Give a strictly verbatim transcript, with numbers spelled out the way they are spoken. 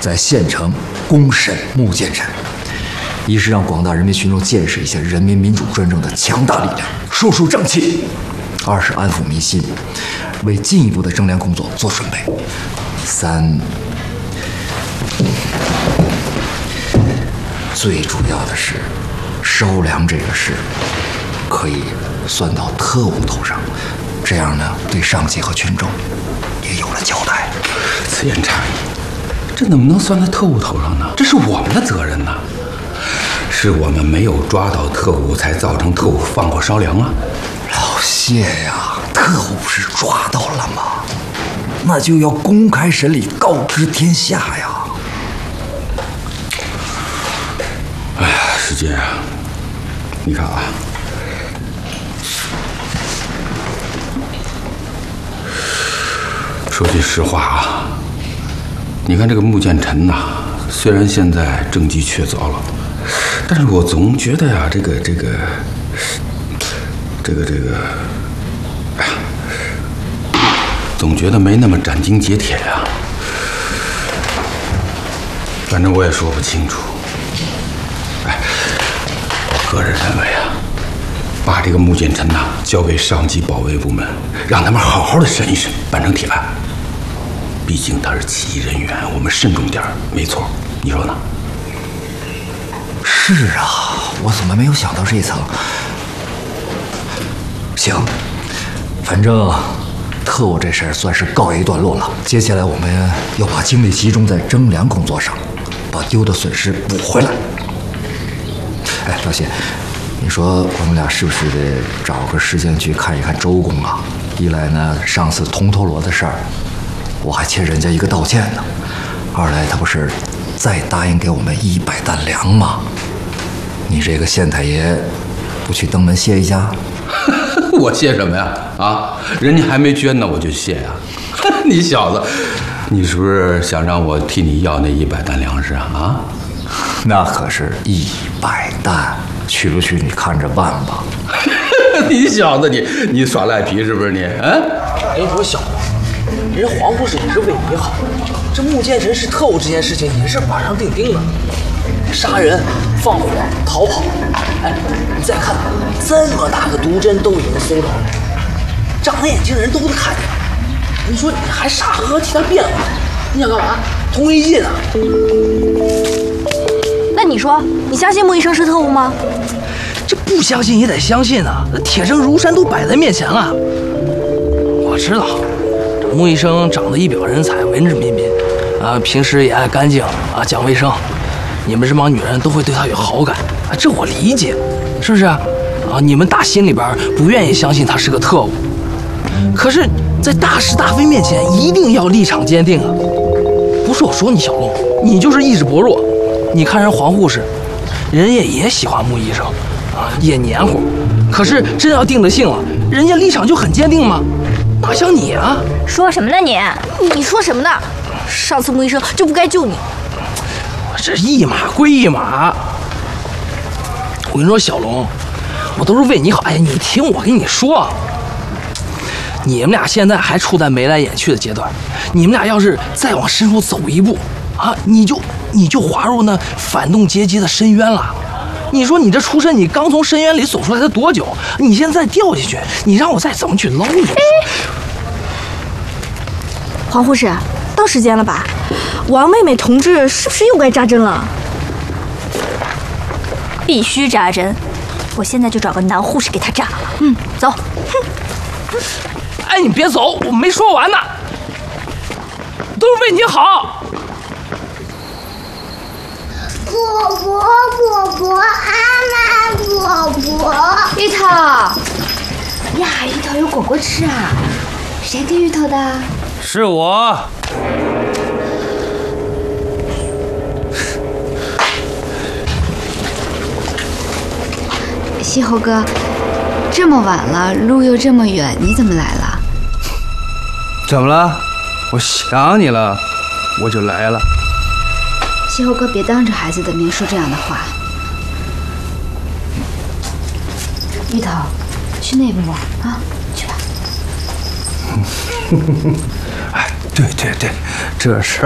在县城公审穆剑臣，一是让广大人民群众见识一下人民民主专政的强大力量，树树正气；二是安抚民心，为进一步的征粮工作做准备；三，最主要的是，收粮这个事可以算到特务头上，这样呢，对上级和群众也有了交代。 此言差矣，这怎么能算在特务头上呢？这是我们的责任呐，是我们没有抓到特务，才造成特务放火烧粮啊！ 老谢呀，特务不是抓到了吗？那就要公开审理，告知天下呀！ 哎呀，师姐啊，你看啊。说句实话啊，你看这个穆剑臣呐，虽然现在政绩确凿了，但是我总觉得呀，这个这个这个这个，哎呀，总觉得没那么斩钉截铁呀。反正我也说不清楚。哎，我个人认为啊，把这个穆剑臣呐交给上级保卫部门，让他们好好的审一审，办成铁案。毕竟他是起义人员，我们慎重点儿，没错，你说呢？ 是啊，我怎么没有想到这一层？行，反正特务这事儿算是告一段落了。接下来我们要把精力集中在征粮工作上，把丢的损失补回来。哎，老谢，你说我们俩是不是得找个时间去看一看周公啊？一来呢，上次铜头螺的事儿，我还欠人家一个道歉呢；二来他不是再答应给我们一百担粮吗？你这个县太爷不去登门谢一下？ 我谢什么呀？啊，人家还没捐呢，我就谢呀！你小子，你是不是想让我替你要那一百担粮食啊？啊， 那可是一百担，去不去你看着办吧。 你小子，你你耍赖皮是不是你？嗯？ 人说小子，人黄护士也是为你好，这穆剑臣是特务这件事情也是板上钉钉的，杀人、放火、逃跑，哎，你再看这么大个毒针都已经搜着了，长了眼睛的人都能看见。你说你还傻呵呵替他辩护，你想干嘛？图一劲啊！ 那你说，你相信穆医生是特务吗？ 这不相信也得相信啊！铁证如山都摆在面前了。我知道，这穆医生长得一表人才，文质彬彬，啊，平时也爱干净啊，讲卫生。你们这帮女人都会对他有好感啊，这我理解，是不是啊？啊，你们打心里边不愿意相信他是个特务，可是，在大是大非面前，一定要立场坚定啊！不是我说你小龙，你就是意志薄弱。你看人黄护士，人家也喜欢穆医生。啊，也黏糊，可是真要定了性了，人家立场就很坚定吗？哪像你啊？ 说什么呢你？你说什么呢？上次穆医生就不该救你。 这一码归一码。我跟你说，小龙，我都是为你好。哎，你听我跟你说，你们俩现在还处在眉来眼去的阶段，你们俩要是再往深处走一步啊，你就你就滑入那反动阶级的深渊了。你说你这出身，你刚从深渊里走出来才多久？你现在再掉下去，你让我再怎么去捞你？ 黄护士，到时间了吧？王妹妹同志是不是又该扎针了？必须扎针！我现在就找个男护士给她扎。嗯，走。哼。 哎，你别走，我没说完呢，都是为你好。 果果果果，阿妈果果。 芋头呀，芋头有果果吃啊？谁给芋头的？ 是我。 西侯哥，这么晚了，路又这么远，你怎么来了？ 怎么了？我想你了，我就来了。 西侯哥，别当着孩子的面说这样的话。芋头，去那边玩啊，去吧。 哎，对对对，这事儿。